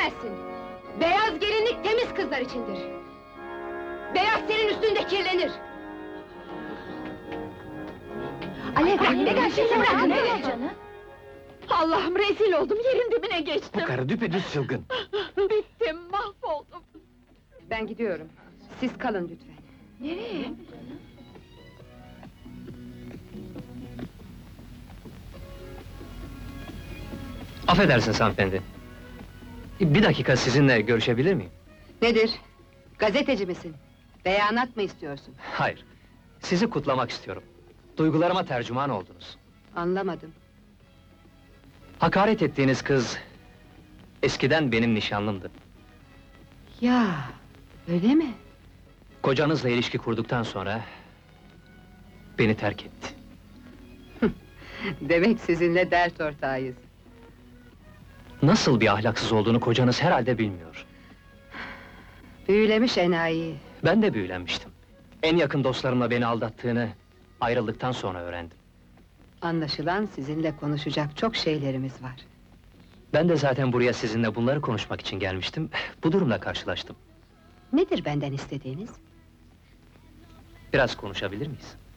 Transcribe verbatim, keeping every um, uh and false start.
bilemezsin! Beyaz gelinlik temiz kızlar içindir! Beyaz senin üstünde kirlenir! Alev, bırak, ne gerçekten bırakın beni! canım? Allah'ım, rezil oldum, yerin dibine geçtim! Bu karı düpedüz çılgın! Bittim, mahvoldum! Ben gidiyorum, siz kalın lütfen! Nereye? Affedersiniz hanımefendi. Bir dakika sizinle görüşebilir miyim? Nedir? Gazeteci misin? Beyanat mı istiyorsun? Hayır, sizi kutlamak istiyorum. Duygularıma tercüman oldunuz. Anlamadım. Hakaret ettiğiniz kız... eskiden benim nişanlımdı. Ya, öyle mi? Kocanızla ilişki kurduktan sonra... beni terk etti. Demek sizinle dert ortağıyız. Nasıl bir ahlaksız olduğunu kocanız herhalde bilmiyor. Büyülemiş enayi. Ben de büyülenmiştim. En yakın dostlarımla beni aldattığını... ayrıldıktan sonra öğrendim. Anlaşılan sizinle konuşacak çok şeylerimiz var. Ben de zaten buraya sizinle bunları konuşmak için gelmiştim. Bu durumla karşılaştım. Nedir benden istediğiniz? Biraz konuşabilir miyiz?